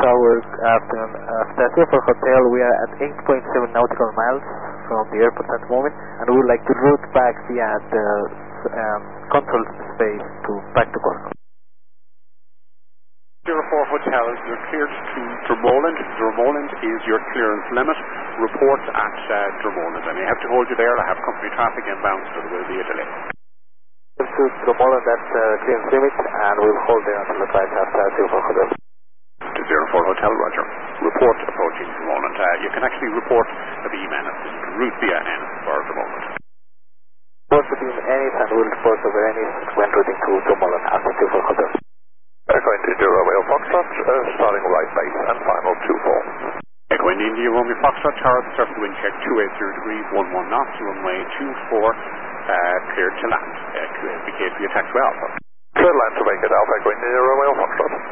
Tower, afternoon. Statue for Hotel, we are at 8.7 nautical miles from the airport at the moment, and we would like to route back via the control space back to Cork. 04 Hotel, you're cleared to Dromoland. Dromoland is your clearance limit. Report at Dromoland. I may have to hold you there. I have company traffic inbound, so there will be a delay. To Dromoland, that's clearance limit, and we'll hold there until the flight has 04 Hotel. To 04 Hotel, Roger. Report approaching Dromoland. You can actually report the beam Ennis. You can route via Ennis for Dromoland. Report the beam Ennis, and we'll report over Ennis when routing to Dromoland after 04 Hotel. Going to India Romeo Foxtrot, starting right base and final 24. Going to India Romeo Foxtrot, Tower, surface wind check 280 degrees, 11 knots, runway 24, cleared to land. QAPK for your taxi Alpha. Cleared land to make it Alpha, going to India Romeo Foxtrot.